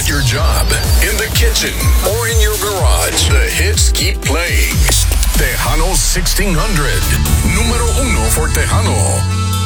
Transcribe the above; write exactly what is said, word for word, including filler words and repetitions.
At your job, in the kitchen, or in your garage, the hits keep playing. Tejano sixteen hundred. Número uno for Tejano.